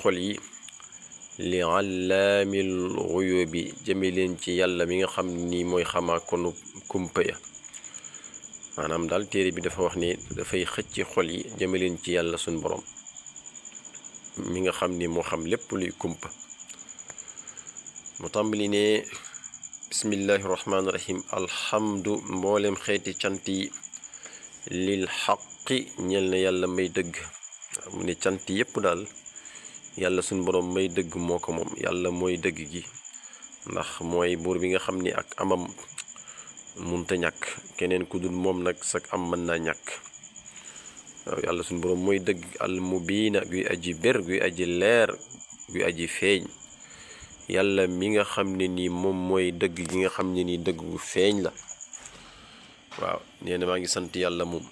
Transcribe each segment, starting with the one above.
xol yi li allaamil ghuyubi jëme leen ci yàlla mi nga xam ni mooy xamaa konu kumpa ya maanaam daal téere bi dafa wax ni dafay xëcc xol yi jëme leen ci yàlla suñ borom mi nga xam ni moo xam lépp luy kumpa mu tàmbali ne bismillahi rahmaani rahim alhamdu mboolem xeeti cant yi lil xaqi ñel na yàlla may dëgg mu ne cant yépp daal yàlla suñ boroom may dëgg moo ko moom yàlla mooy dëgg gi ndax mooy buur bi nga xam ni ak amam munta ñàkk keneen ku dul moom nag sak am mën naa ñàkk waaw yàlla suñ boroom mooy dëgg al mubiina guy aji bér guy aji leer guy aji feeñ yàlla mi nga xam ne nii moom mooy dëgg gi nga xam ne nii dëgg gu feeñ la waaw nee na maa ngi sant yàlla moom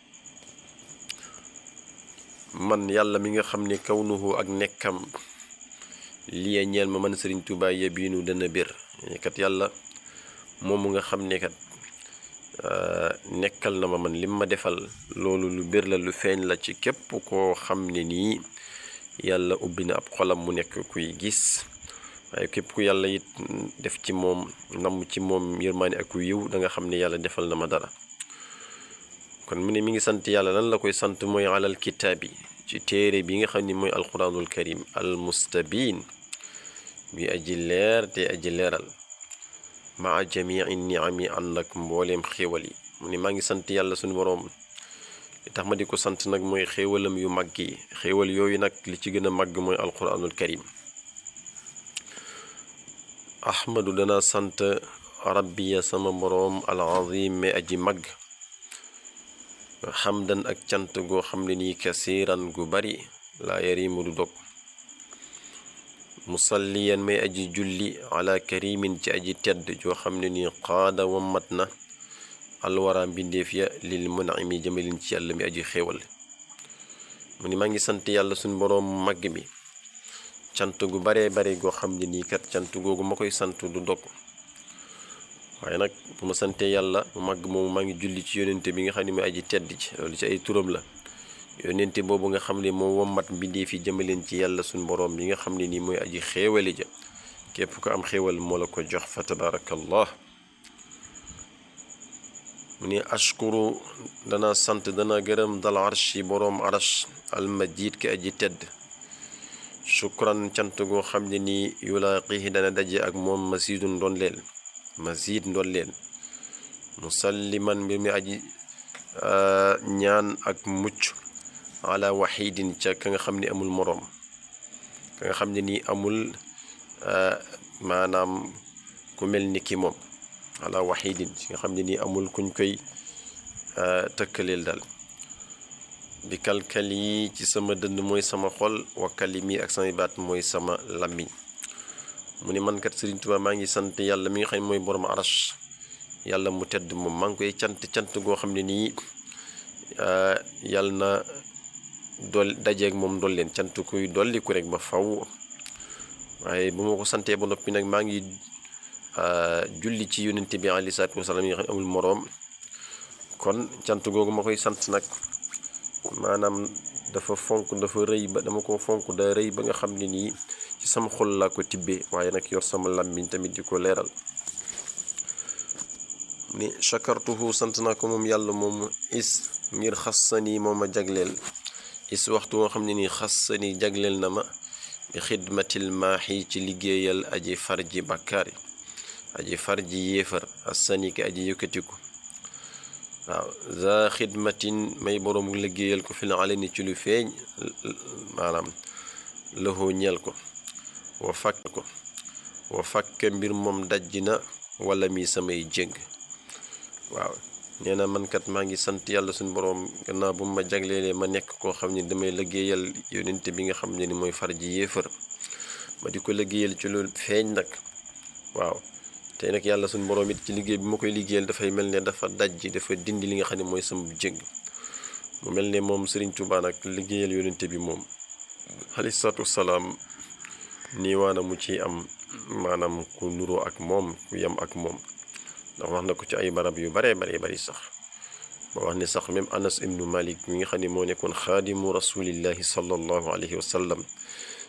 man yàlla mi nga xam ne kawnuhu ak nekkam lii ñeel ma man Sëriñ Tuubaa yabiinu dana bir kat yàlla moom mu nga xam ne kat nekkal na ma man lim ma defal loolu lu bir la lu feeñ la ci képp koo xam ne nii yàlla ubbi na ab xolam mu nekk kuy gis waaye képp ku yàlla it def ci moom namm ci moom yërmaane ak ku yiw da nga xam ne yàlla defal na ma dara kon mu ne mi ngi sant yàlla lan la koy sant mooy alal kitaabi ci téere bi nga xam ni mooy alquranul karim al mustabin bi aji leer te aji leeral maa jamii niami ànd ak mbooleem xéewal yi mu ne maa ngi sant yàlla suñu boroom li tax ma di ko sant nag mooy xéewalam yu màgg yi xéewal yooyu nag li ci gën a màgg mooy alquranul karim ahmadu dana sant rabbiya sama boroom al azim me aji màgg xamdan ak cant goo xam ne nii kasiiran gu bari laa yarimu du dog musalliyan may aji julli ala karimin ci aji tedd joo xam ne nii qaada wammat na alwara mbindeef ya lil mun'imi jëmalin ci yàlla mi aji xéewal mu ni maa ngi sant yàlla suñ boroom màgg mi cant gu baree bare goo xam ne nii kat cant googu ma koy sant du dog waaye nag bu ma santee yàlla mu màgg moomu maa ngi julli ci yónente bi nga xam ne mooy aji tedd ci loolu ci ay turam la yónente boobu nga xam ne moo wommat mbindeef yi jëmaleen ci yàlla suñ boroom bi nga xam ne nii mooy aji xéewali ja képp ko am xéewal moo la ko jox fa tabarakallah mu ne ashkuru dana sant dana gërëm dal arshi boroom arash almajid ki aji tedd shukran cant goo xam ne nii yulaaqihi dana daje ak moom masidun doon leel mazid ndolleen musalliman mbir mi aji ñaan ak mucc ala waxidin ca ka nga xam ne amul moroom ka nga xam ne nii amul maanaam ku mel ni ki moom ala waxidin ci nga xam ne nii amul kuñ koy tëkkaleel daal bi kalkal yi ci sama dënd mooy sama xol wa kalimi ak samay baat mooy sama lammiñ mu ne man kat Sëriñ Tuubaa maa ngi sant yàlla mi nga xam ne mooy borom arash yàlla mu tedd moom maa ngi koy cant goo xam ne nii yàlla na dool dajeeg moom dool leen cant kuy dolli ku rek ba faw waaye bu ma ko santee ba noppi nag maa ngi julli ci yonente bi alayhi salaatu wasalaam yi nga xam ne amul moroom kon cant googu ma koy sant nag maanaam dafa fonk dafa rëy ba dama ko fonk da rëy ba nga xam ne nii ci sama xol laa ko tibbee waaye nag yor sama làmmiñ tamit di ko leeral ni shakartuhu sant naa ko moom yàlla moom is ngir xassani moom a jagleel is waxtu woo xam ne nii xassani jagleel na ma bi xidmatil maaxi ci liggéeyal aji farji bàkkaari aji farji yéefar assani ki aji yëkkatiku waaw za xidmatin may boroomu liggéeyal ko fil alani ci lu feeñ maanaam lahu ñeel ko wa fakk mbir moom dajj na wala mi samay jëng waaw nee na man kat maa ngi sant yàlla suñu boroom gannaaw bu ma jagleelee ma nekk koo xam ne damay liggéeyal yonente bi nga xam ne ni mooy farji yéefar ma di ko liggéeyal ci lu feeñ nag waaw tey nag yàlla suñu boroom it ci liggéey bi ma koy liggéeyal dafay mel ne dafa dajj dafa dindi li nga xam ne mooy sama jëng mu mel ne moom Sëriñ Tuubaa nag liggéeyal yonente bi moom alayhi salaatu wasalaam niiwaana mu ci am maanaam ku nuroo ak moom ku yem ak moom ndax wax na ko ci ay barab yu baree bari sax ba wax ne sax même Anas ibnu Malik mi nga xam ne moo nekkoon xaadimu rasulillahi sallallahu alayhi wa sallam